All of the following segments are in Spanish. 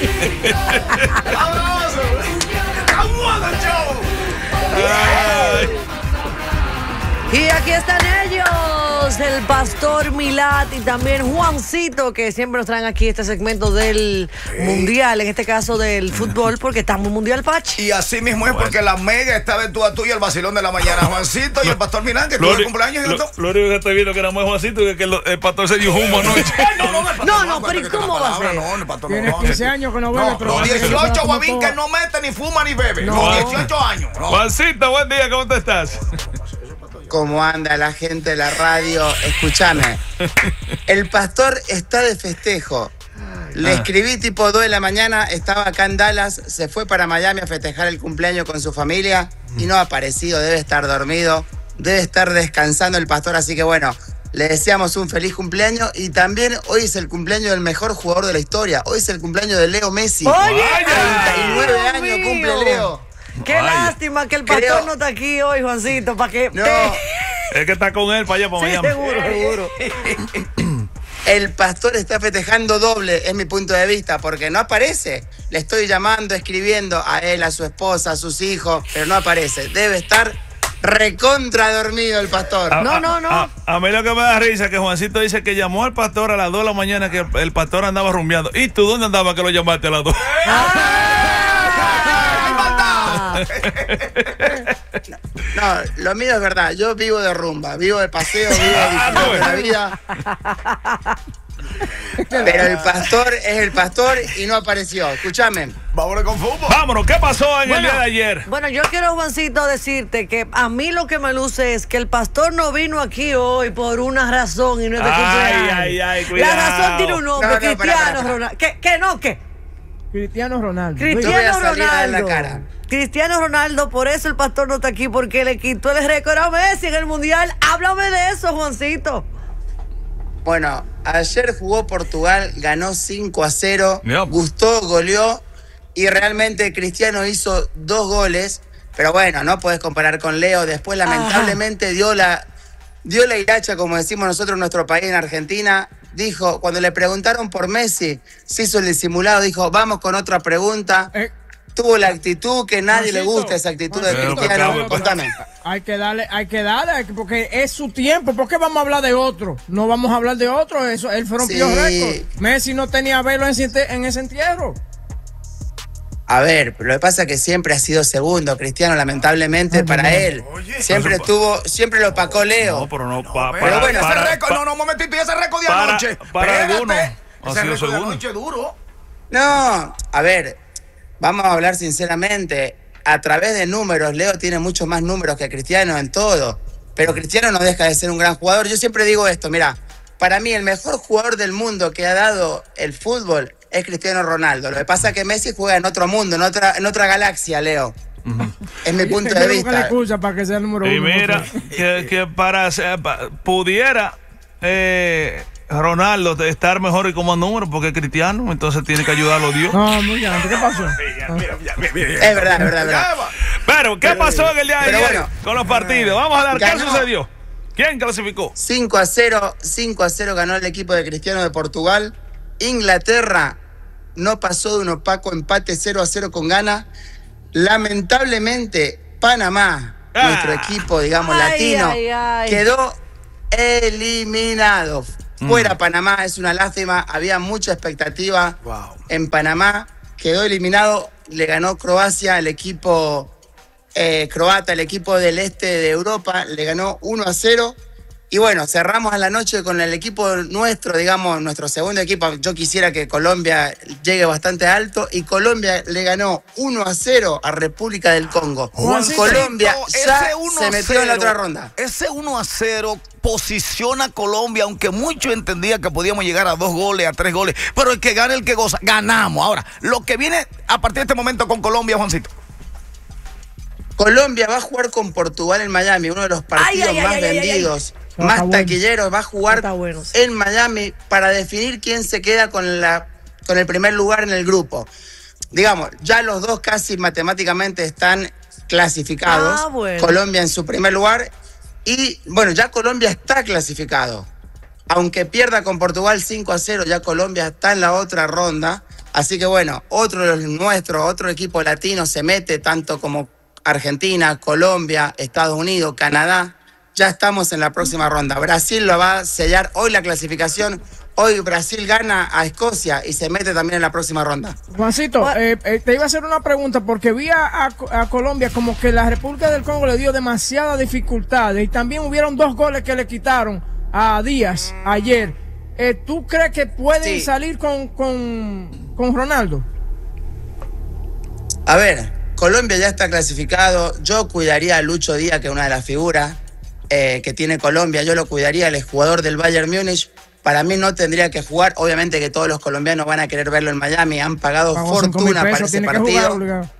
Y aquí están ellos, el Pastor Milat y también Juancito, que siempre nos traen aquí este segmento del mundial, en este caso del fútbol, porque estamos en mundial, Pach. Y así mismo es porque la mega está de tú a tú y el vacilón de la mañana. Juancito y el Pastor Milat, que tuvo el cumpleaños. Lo único que estoy viendo que era muy Juancito y que el pastor se dio humo anoche. No, pero ¿y cómo va a ser? No, el pastor Tienes 15 años que no bebe. Los 18, Guavín, que no mete, ni fuma, ni bebe. Los 18 años. Juancito, buen día, ¿cómo te estás? ¿Cómo anda la gente de la radio? Escúchame. El pastor está de festejo. Le escribí tipo 2 de la mañana, estaba acá en Dallas, se fue para Miami a festejar el cumpleaños con su familia y no ha aparecido, debe estar dormido, debe estar descansando el pastor, así que bueno, le deseamos un feliz cumpleaños y también hoy es el cumpleaños del mejor jugador de la historia, hoy es el cumpleaños de Leo Messi. ¡Oye! 39 años cumple Leo. Qué lástima que el pastor no está aquí hoy, Juancito, para que... No. Es que está con él para allá, para Miami. Seguro. El pastor está festejando doble, es mi punto de vista, porque no aparece. Le estoy llamando, escribiendo a él, a su esposa, a sus hijos, pero no aparece. Debe estar recontra dormido el pastor. No. A mí lo que me da risa es que Juancito dice que llamó al pastor a las 2 de la mañana, que el pastor andaba rumbeando. ¿Y tú dónde andabas que lo llamaste a las 2? No, lo mío es verdad. Yo vivo de rumba, vivo de paseo, vivo de disfrutar de la vida. Pero el pastor es el pastor y no apareció. Escúchame. Vámonos con fútbol. Vámonos, ¿qué pasó en el día de ayer? Bueno, yo quiero, Juancito, decirte que a mí lo que me luce es que el pastor no vino aquí hoy por una razón y no es de cumpleaños. Cuidado. La razón tiene un nombre, Cristiano Ronaldo. ¿Qué? Cristiano Ronaldo. Cristiano a la Ronaldo. cara. Cristiano Ronaldo, por eso el pastor no está aquí, porque le quitó el récord a Messi en el Mundial. Háblame de eso, Juancito. Bueno, ayer jugó Portugal, ganó 5-0, gustó, goleó y realmente Cristiano hizo 2 goles, pero bueno, no podés comparar con Leo. Después lamentablemente dio la hilacha, como decimos nosotros en nuestro país, en Argentina. Dijo, cuando le preguntaron por Messi, se hizo el disimulado, dijo, vamos con otra pregunta. Tuvo la actitud que nadie le gusta, esa actitud de Cristiano. Contame. Hay que darle, porque es su tiempo. ¿Por qué vamos a hablar de otro? No vamos a hablar de otro. Eso, él rompió récord. Messi no tenía velo en ese entierro. A ver, pero lo que pasa es que siempre ha sido segundo, Cristiano, lamentablemente para él. Siempre lo opacó Leo. No, pero no, pero bueno, ese récord, un momentito, y ese récord de anoche. Para alguno. Ese récord de anoche duro. No, a ver, vamos a hablar sinceramente. A través de números, Leo tiene muchos más números que Cristiano en todo. Pero Cristiano no deja de ser un gran jugador. Yo siempre digo esto, mira, para mí el mejor jugador del mundo que ha dado el fútbol es Cristiano Ronaldo. Lo que pasa es que Messi juega en otro mundo, en otra galaxia, Leo. Es mi punto de vista. La excusa para que sea el número 1. Y mira, que pudiera Ronaldo estar mejor y como número, porque es cristiano, entonces tiene que ayudarlo Dios. No, muy grande. ¿Qué pasó? Es verdad. Pero, ¿qué pasó en el día de ayer con los partidos? Vamos a dar, ¿qué sucedió? ¿Quién clasificó? 5-0 ganó el equipo de Cristiano de Portugal. Inglaterra no pasó de un opaco empate 0-0 con Ghana. Lamentablemente, Panamá, nuestro equipo, digamos, latino, quedó eliminado. Fuera Panamá, es una lástima. Había mucha expectativa en Panamá. Quedó eliminado. Le ganó Croacia, el equipo croata, el equipo del este de Europa. Le ganó 1-0. Y bueno, cerramos a la noche con el equipo nuestro, digamos, nuestro segundo equipo. Yo quisiera que Colombia llegue bastante alto. Y Colombia le ganó 1-0 a República del Congo. Colombia ya se metió en la otra ronda. Ese 1-0 posiciona a Colombia, aunque muchos entendían que podíamos llegar a 2 goles, a 3 goles. Pero el que gane, el que goza, ganamos. Ahora, lo que viene a partir de este momento con Colombia, Juancito. Colombia va a jugar con Portugal en Miami, uno de los partidos más vendidos. Más taquilleros, va a jugar en Miami para definir quién se queda con el primer lugar en el grupo. Digamos, ya los dos casi matemáticamente están clasificados. Colombia en su primer lugar y, bueno, ya Colombia está clasificado. Aunque pierda con Portugal 5-0, ya Colombia está en la otra ronda. Así que bueno, otro de los nuestros, otro equipo latino se mete, tanto como Argentina, Colombia, Estados Unidos, Canadá. Ya estamos en la próxima ronda. Brasil lo va a sellar hoy la clasificación. Hoy Brasil gana a Escocia y se mete también en la próxima ronda. Juancito, te iba a hacer una pregunta porque vi a Colombia como que la República del Congo le dio demasiadas dificultades y también hubieron 2 goles que le quitaron a Díaz ayer. ¿Tú crees que pueden salir con Ronaldo? A ver, Colombia ya está clasificado. Yo cuidaría a Lucho Díaz, que es una de las figuras que tiene Colombia. Yo lo cuidaría, el jugador del Bayern Múnich. Para mí no tendría que jugar. Obviamente que todos los colombianos van a querer verlo en Miami. Han pagado fortuna para ese partido.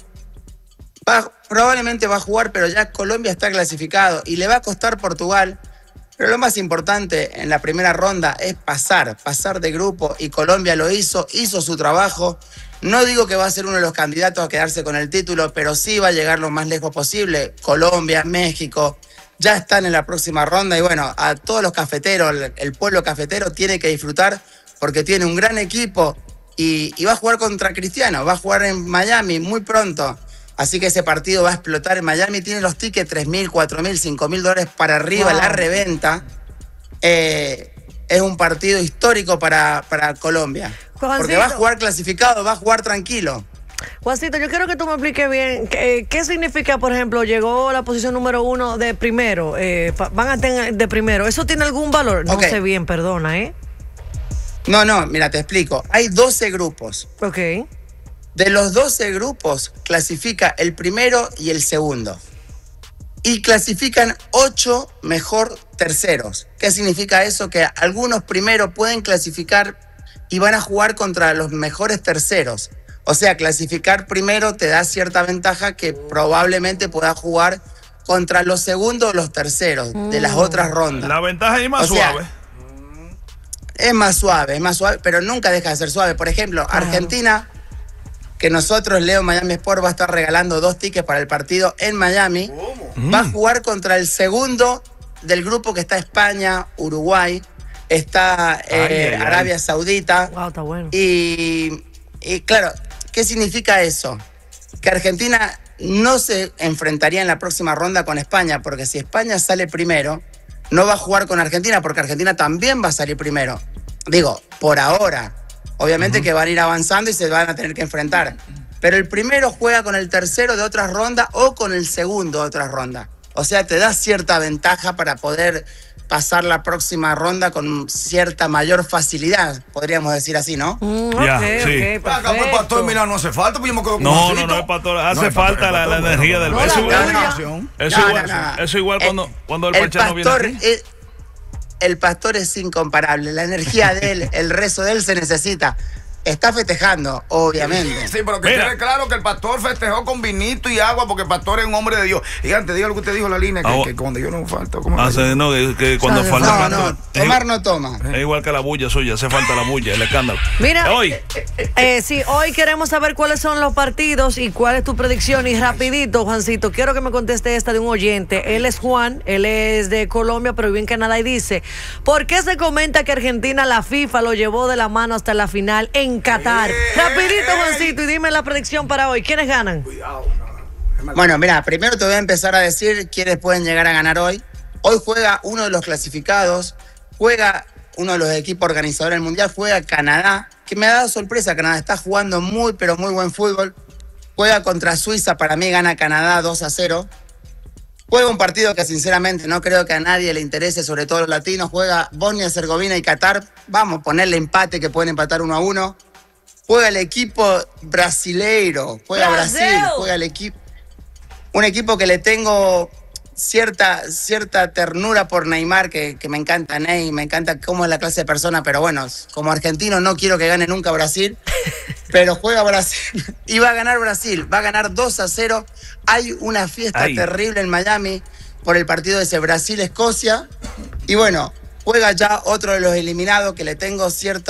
Probablemente va a jugar, pero ya Colombia está clasificado y le va a costar Portugal. Pero lo más importante en la primera ronda es pasar de grupo, y Colombia lo hizo su trabajo. No digo que va a ser uno de los candidatos a quedarse con el título, pero sí va a llegar lo más lejos posible. Colombia, México, ya están en la próxima ronda y bueno, a todos los cafeteros, el pueblo cafetero tiene que disfrutar porque tiene un gran equipo y va a jugar contra Cristiano, va a jugar en Miami muy pronto. Así que ese partido va a explotar en Miami. Tiene los tickets $3.000, $4.000, $5.000 para arriba, la reventa. Es un partido histórico para Colombia. Juancito, porque va a jugar clasificado, va a jugar tranquilo. Juancito, yo quiero que tú me expliques bien qué significa, por ejemplo, llegó a la posición número 1 de primero, van a tener de primero. ¿Eso tiene algún valor? No sé bien, perdona, No, mira, te explico. Hay 12 grupos. Ok. De los 12 grupos clasifica el primero y el segundo. Y clasifican 8 mejor terceros. ¿Qué significa eso? Que algunos primeros pueden clasificar y van a jugar contra los mejores terceros. O sea, clasificar primero te da cierta ventaja que probablemente pueda jugar contra los segundos o los terceros de las otras rondas. La ventaja es más suave. Es más suave, pero nunca deja de ser suave. Por ejemplo, Argentina, que nosotros, Leo Miami Sport, va a estar regalando 2 tickets para el partido en Miami. Va a jugar contra el segundo del grupo, que está España, Uruguay, está Arabia Saudita. Wow, está bueno. Y claro, ¿qué significa eso? Que Argentina no se enfrentaría en la próxima ronda con España, porque si España sale primero, no va a jugar con Argentina, porque Argentina también va a salir primero. Digo, por ahora. Obviamente que van a ir avanzando y se van a tener que enfrentar. Pero el primero juega con el tercero de otra ronda o con el segundo de otra ronda. O sea, te da cierta ventaja para poder pasar la próxima ronda con cierta mayor facilidad, podríamos decir así, ¿no? Sí. Acá por Pastor, mira, no hace falta, pues yo me quedo con No, es Pastor, hace falta la energía del beso. Eso igual cuando el Pachano viene aquí. El Pastor es incomparable. La energía de él, el rezo de él se necesita. Está festejando, obviamente. Sí, pero que quede claro que el Pastor festejó con vinito y agua porque el Pastor es un hombre de Dios. Gigante, diga lo que usted dijo en la línea, que cuando yo no falto. Que cuando falta. No, tomar no toma. Es igual que la bulla suya, hace falta la bulla, el escándalo. Mira, hoy queremos saber cuáles son los partidos y cuál es tu predicción. Y rapidito, Juancito, quiero que me conteste esta de un oyente. Él es Juan, él es de Colombia, pero vive en Canadá y dice: ¿por qué se comenta que Argentina, la FIFA, lo llevó de la mano hasta la final en Qatar? Rapidito, Juancito, y dime la predicción para hoy. ¿Quiénes ganan? Bueno, mira, primero te voy a empezar a decir quiénes pueden llegar a ganar hoy. Hoy juega uno de los clasificados, juega uno de los equipos organizadores del Mundial, juega Canadá, que me ha dado sorpresa. Canadá está jugando muy, pero muy buen fútbol. Juega contra Suiza, para mí gana Canadá 2-0. Juega un partido que sinceramente no creo que a nadie le interese, sobre todo a los latinos. Juega Bosnia, Herzegovina y Qatar. Vamos a ponerle empate, que pueden empatar 1-1. Juega el equipo brasileiro. Juega Brasil. Juega el equipo. Un equipo que le tengo cierta ternura por Neymar, que me encanta Ney, me encanta cómo es la clase de persona, pero bueno, como argentino no quiero que gane nunca Brasil. Pero juega Brasil y va a ganar Brasil, va a ganar 2-0. Hay una fiesta terrible en Miami por el partido de ese Brasil-Escocia. Y bueno, juega ya otro de los eliminados que le tengo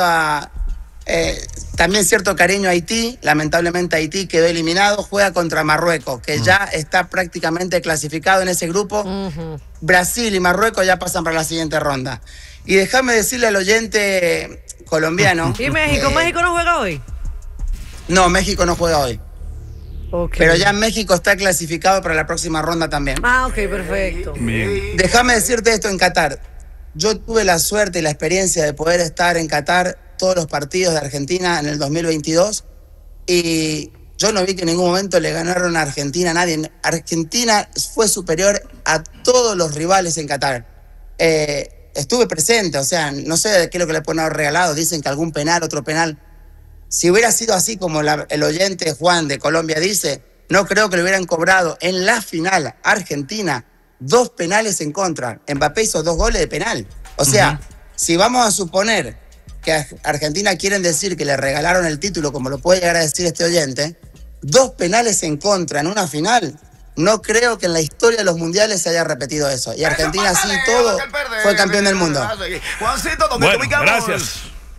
también cierto cariño a Haití. Lamentablemente Haití quedó eliminado. Juega contra Marruecos, que ya está prácticamente clasificado en ese grupo. Brasil y Marruecos ya pasan para la siguiente ronda. Y déjame decirle al oyente colombiano... ¿Y México? ¿México no juega hoy? No, México no juega hoy. Ok. Pero ya México está clasificado para la próxima ronda también. Ah, ok, perfecto. Bien. Déjame decirte esto en Qatar. Yo tuve la suerte y la experiencia de poder estar en Qatar todos los partidos de Argentina en el 2022 y yo no vi que en ningún momento le ganaron a Argentina a nadie. Argentina fue superior a todos los rivales en Qatar. Estuve presente, o sea, no sé qué es lo que le pueden haber regalado. Dicen que algún penal, otro penal. Si hubiera sido así como el oyente Juan de Colombia dice, no creo que le hubieran cobrado en la final Argentina 2 penales en contra. Mbappé hizo 2 goles de penal. O sea, si vamos a suponer que a Argentina quieren decir que le regalaron el título, como lo puede llegar a decir este oyente, 2 penales en contra en una final, no creo que en la historia de los mundiales se haya repetido eso. Y Argentina así todo fue campeón del mundo. Juancito, ¿dónde te ubicamos? Gracias.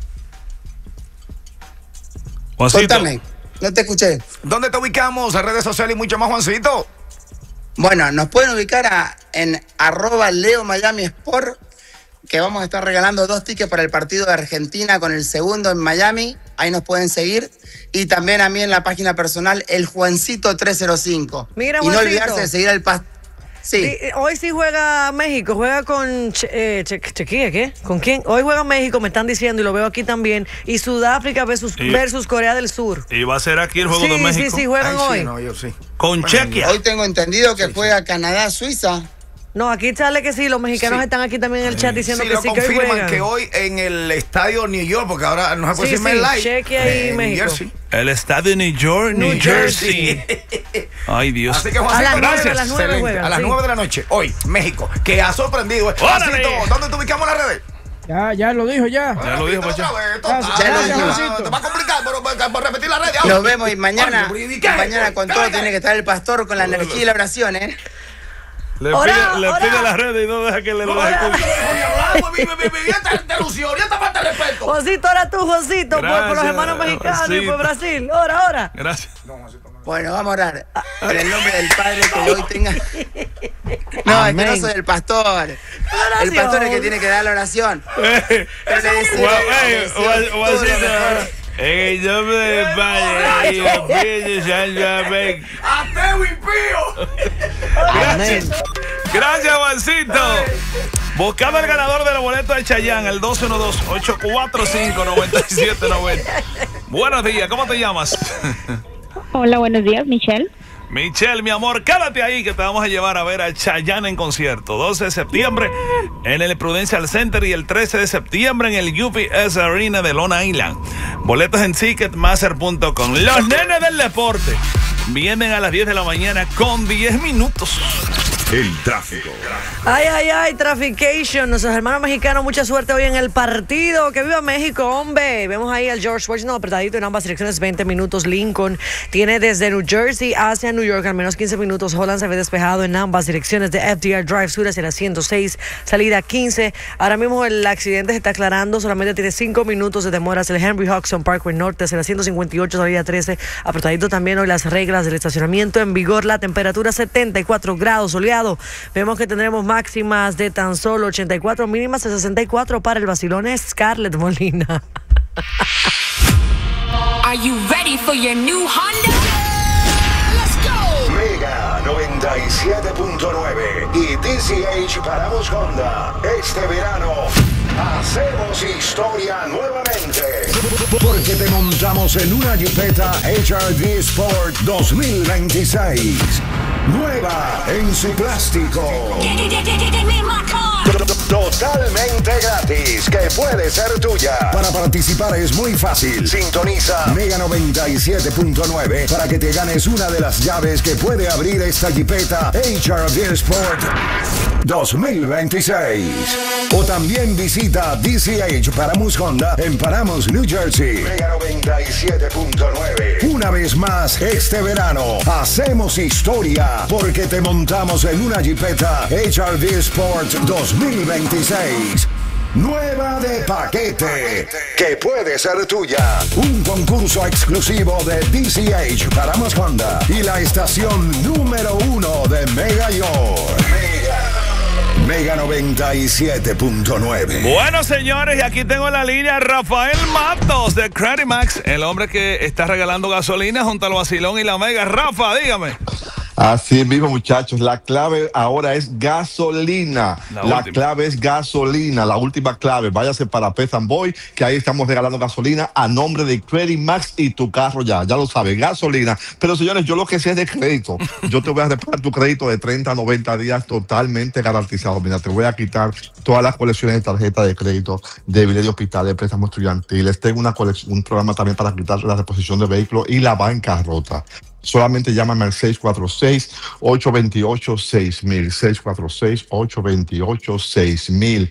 Juancito. Contame, no te escuché. ¿Dónde te ubicamos? En redes sociales y mucho más, Juancito. Bueno, nos pueden ubicar en @LeoMiamiSport, que vamos a estar regalando 2 tickets para el partido de Argentina con el segundo en Miami. Ahí nos pueden seguir. Y también a mí en la página personal, el Juancito305. Mira, y no Juancito. olvidarse de seguir al pastor. Sí. Hoy sí juega México, juega con Chequia, ¿qué? ¿Con quién? Hoy juega México, me están diciendo, y lo veo aquí también. Y Sudáfrica versus Corea del Sur. Y va a ser aquí el juego de México. Sí, juegan hoy. Sí, no, yo sí. Con Chequia. Hoy tengo entendido que juega Canadá-Suiza. No, aquí sale que sí, los mexicanos Sí. están aquí también en el chat diciendo Sí, que lo sí, que hoy confirman juegan. que hoy en el estadio New York, porque ahora no se puede Sí, decir sí, live. Chequia y México. El estadio New York, New Jersey. Ay, Dios. Así que A Juancito, las 9, gracias. a las 9 Excelente. juegan, A las sí. 9 de la noche, hoy, México, que ha sorprendido. ¡Órale! Juancito, ¿dónde te ubicamos en las redes? Ya lo dijo ya. Ya lo dijo, Pacha. Ya lo dijo. Te va a complicar, pero por repetir la red. Nos vemos y mañana, Oye, ¿y qué? mañana con todo tiene que estar el pastor con la energía y la oración, ¿eh? Le Ora, pide ora. las redes y no deja que le lo Ora. escuche. Esta interrupción, y esta falta de respeto. Josito, ahora tú, Josito, por los Gracias, hermanos mexicanos y Josito. por Brasil. Ahora. Gracias. Bueno, vamos a orar. En el nombre del Padre, que hoy tenga. No, es que no soy el pastor. El pastor es el que tiene que dar la oración. Pero le decimos, Juancito. En el nombre del Padre y del Espíritu Santo. Amén. Ateo impío. Gracias. Gracias, Juancito. Buscando el ganador de la boleta de Chayanne, el 212-845-9790. Buenos días, ¿cómo te llamas? Hola, buenos días, Michelle. Michelle, mi amor, quédate ahí que te vamos a llevar a ver a Chayanne en concierto. 12 de septiembre en el Prudential Center y el 13 de septiembre en el UPS Arena de Long Island. Boletos en Ticketmaster.com. Los nenes del deporte vienen a las 10 de la mañana con 10 minutos. El tráfico. Ay, Traffication. Nuestros hermanos mexicanos, mucha suerte hoy en el partido. ¡Que viva México, hombre! Vemos ahí al George Washington apretadito en ambas direcciones, 20 minutos. Lincoln tiene desde New Jersey hacia New York al menos 15 minutos. Holland se ve despejado en ambas direcciones de FDR Drive Sur hacia la 106, salida 15. Ahora mismo el accidente se está aclarando, solamente tiene 5 minutos de demora hacia el Henry Hodgson Parkway Norte hacia la 158, salida 13. Apretadito también hoy las reglas del estacionamiento en vigor. La temperatura 74 grados, soleado. Vemos que tendremos máximas de tan solo 84, mínimas de 64 para el vacilón Scarlett Molina. Are you ready for your new Honda? Let's go. Mega 97.9 y DCH Paramos Honda. Este verano hacemos historia nuevamente. Porque te montamos en una Jeepeta HRV Sport 2026. Nueva en su plástico. Totalmente gratis, que puede ser tuya. Para participar es muy fácil. Sintoniza Mega 97.9 para que te ganes una de las llaves que puede abrir esta Jeepeta HRV Sport 2026. O también visita DCH Paramus Honda en Paramus, New Jersey. Mega 97.9. Una vez más, este verano hacemos historia porque te montamos en una Jeepeta HRV Sport 2026. Nueva de paquete, que puede ser tuya. Un concurso exclusivo de DCH Paramus Honda y la estación número 1 de Mega York. Mega Mega 97.9. Bueno, señores, y aquí tengo en la línea a Rafael Matos de Credit Max, el hombre que está regalando gasolina junto al Vacilón y la Mega. Rafa, dígame. Así mismo, muchachos, la clave ahora es gasolina. La clave es gasolina, la última clave. Váyase para Pet and Boy, que ahí estamos regalando gasolina a nombre de Credit Max y tu carro ya lo sabes, gasolina. Pero señores, yo lo que sé es de crédito. Yo te voy a reparar tu crédito de 30 a 90 días totalmente garantizado. Mira, te voy a quitar todas las colecciones de tarjeta de crédito, de billetes de hospital, de préstamos estudiantiles. Tengo un programa también para quitar la reposición de vehículos y la bancarrota. Solamente llámame al 646-828-6000, 646-828-6000,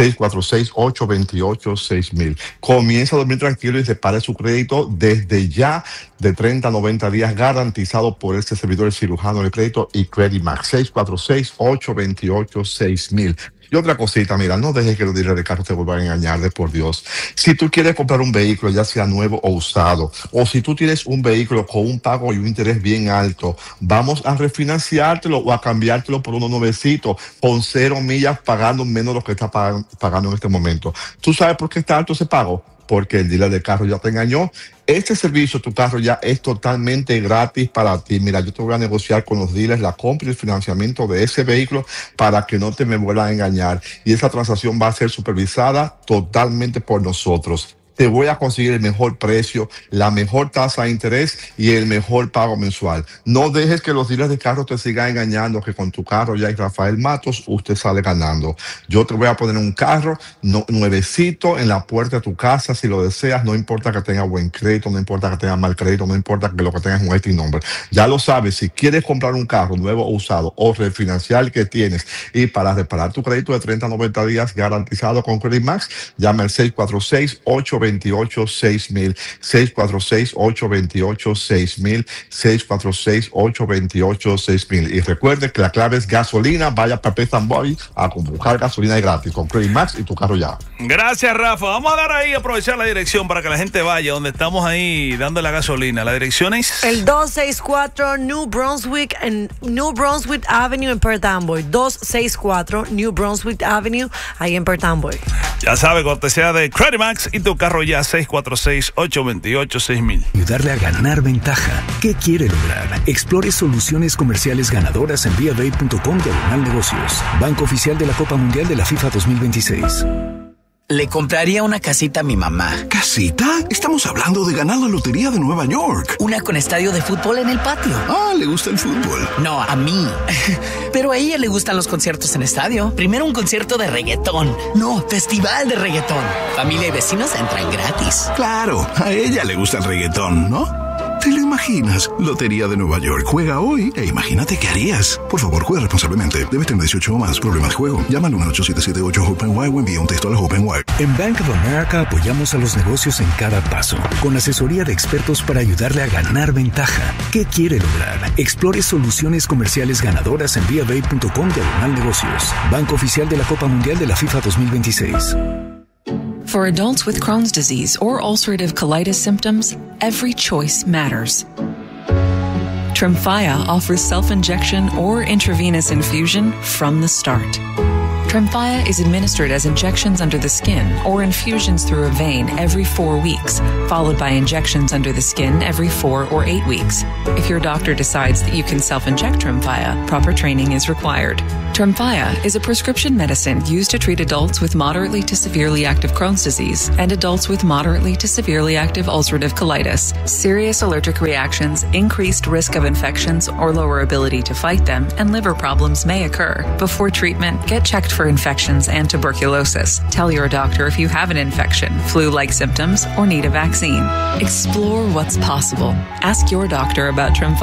646-828-6000. Comienza a dormir tranquilo y separe su crédito desde ya de 30 a 90 días, garantizado por este servidor cirujano de crédito y Credit Max, 646-828-6000. Y otra cosita, mira, no dejes que los dealers de carros te vuelvan a engañar, de por Dios. Si tú quieres comprar un vehículo, ya sea nuevo o usado, o si tú tienes un vehículo con un pago y un interés bien alto, vamos a refinanciártelo o a cambiártelo por uno nuevecito, con 0 millas, pagando menos de lo que está pagando en este momento. ¿Tú sabes por qué está alto ese pago? Porque el dealer de carro ya te engañó. Este servicio, tu carro ya es totalmente gratis para ti. Mira, yo te voy a negociar con los dealers la compra y el financiamiento de ese vehículo para que no te me vuelvan a engañar. Y esa transacción va a ser supervisada totalmente por nosotros. Te voy a conseguir el mejor precio, la mejor tasa de interés y el mejor pago mensual. No dejes que los dealers de carro te sigan engañando, que con tu carro ya y Rafael Matos, usted sale ganando. Yo te voy a poner un carro nuevecito en la puerta de tu casa, si lo deseas. No importa que tenga buen crédito, no importa que tenga mal crédito, no importa que lo que tengas es un este nombre. Ya lo sabes, si quieres comprar un carro nuevo o usado o refinanciar el que tienes y para reparar tu crédito de 30 a 90 días garantizado con Credit Max, llama al 646-828-6000, 646-828-6000, 646-828-6000. Y recuerde que la clave es gasolina. Vaya para Pet and Boy a buscar gasolina de gratis con Credit Max y tu carro ya. Gracias, Rafa. Vamos a dar ahí, aprovechar la dirección para que la gente vaya donde estamos ahí dando la gasolina. La dirección es el 264 New Brunswick Avenue en Perth Amboy. 264 New Brunswick Avenue ahí en Perth Amboy. Ya sabe, cortesía de Credit Max y tu carro ya, 646-828-6000. Ayudarle a ganar ventaja. ¿Qué quiere lograr? Explore soluciones comerciales ganadoras en viabay.com/negocios. Banco oficial de la Copa Mundial de la FIFA 2026. Le compraría una casita a mi mamá. ¿Casita? Estamos hablando de ganar la lotería de Nueva York. Una con estadio de fútbol en el patio. Ah, ¿le gusta el fútbol? No, a mí. Pero a ella le gustan los conciertos en estadio. Primero un concierto de reggaetón. No, festival de reggaetón. Familia y vecinos entran gratis. Claro, a ella le gusta el reggaetón, ¿no? ¿Te lo imaginas? Lotería de Nueva York. Juega hoy e imagínate qué harías. Por favor, juega responsablemente. Debes tener 18 o más. Problemas de juego. Llama al 1-877-8-HOPE-NY o envía un texto a la HOPE-NY. En Bank of America apoyamos a los negocios en cada paso, con asesoría de expertos para ayudarle a ganar ventaja. ¿Qué quiere lograr? Explore soluciones comerciales ganadoras en viabay.com/negocios. Banco oficial de la Copa Mundial de la FIFA 2026. For adults with Crohn's disease or ulcerative colitis symptoms, every choice matters. Tremfya offers self-injection or intravenous infusion from the start. Tremfya is administered as injections under the skin or infusions through a vein every 4 weeks, followed by injections under the skin every 4 or 8 weeks. If your doctor decides that you can self-inject Tremfya, proper training is required. Tremfya is a prescription medicine used to treat adults with moderately to severely active Crohn's disease and adults with moderately to severely active ulcerative colitis. Serious allergic reactions, increased risk of infections or lower ability to fight them, and liver problems may occur. Before treatment, get checked for infections and tuberculosis. Tell your doctor if you have an infection, flu-like symptoms, or need a vaccine. Explore what's possible. Ask your doctor about Tremfya.